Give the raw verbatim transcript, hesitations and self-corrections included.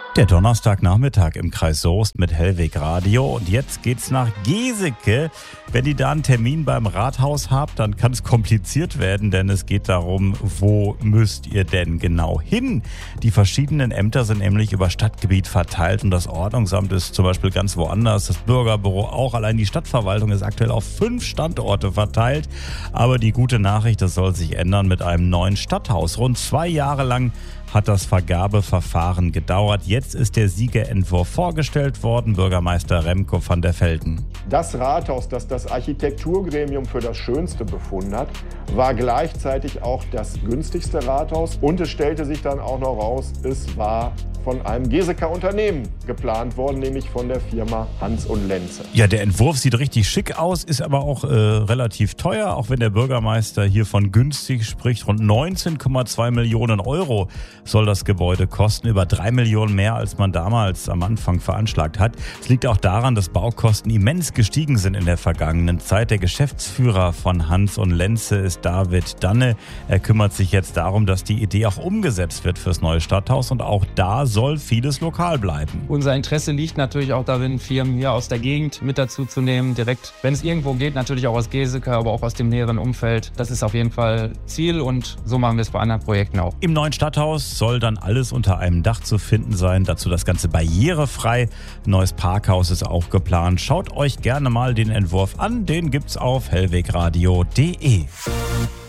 Der Donnerstagnachmittag im Kreis Soest mit Hellweg Radio. Und jetzt geht's nach Geseke. Wenn ihr da einen Termin beim Rathaus habt, dann kann es kompliziert werden, denn es geht darum, wo müsst ihr denn genau hin? Die verschiedenen Ämter sind nämlich über Stadtgebiet verteilt und das Ordnungsamt ist zum Beispiel ganz woanders. Das Bürgerbüro auch. Allein die Stadtverwaltung ist aktuell auf fünf Standorte verteilt. Aber die gute Nachricht, das soll sich ändern mit einem neuen Stadthaus. Rund zwei Jahre lang hat das Vergabeverfahren gedauert. Jetzt ist der Siegerentwurf vorgestellt worden. Bürgermeister Remko van der Velden. Das Rathaus, das das Architekturgremium für das Schönste befunden hat, war gleichzeitig auch das günstigste Rathaus. Und es stellte sich dann auch noch raus, es war von einem Geseker Unternehmen geplant worden, nämlich von der Firma Hans und Lenze. Ja, der Entwurf sieht richtig schick aus, ist aber auch äh, relativ teuer, auch wenn der Bürgermeister hier von günstig spricht. Rund neunzehn Komma zwei Millionen Euro soll das Gebäude kosten, über drei Millionen mehr, als man damals am Anfang veranschlagt hat. Es liegt auch daran, dass Baukosten immens gestiegen sind in der vergangenen Zeit. Der Geschäftsführer von Hans und Lenze ist David Danne. Er kümmert sich jetzt darum, dass die Idee auch umgesetzt wird fürs neue Stadthaus und auch da soll vieles lokal bleiben. Unser Interesse liegt natürlich auch darin, Firmen hier aus der Gegend mit dazu zu nehmen, direkt, wenn es irgendwo geht, natürlich auch aus Geseke, aber auch aus dem näheren Umfeld. Das ist auf jeden Fall Ziel und so machen wir es bei anderen Projekten auch. Im neuen Stadthaus soll dann alles unter einem Dach zu finden sein, dazu das Ganze barrierefrei. Ein neues Parkhaus ist auch geplant. Schaut euch gerne mal den Entwurf an, den gibt's auf hellwegradio punkt de.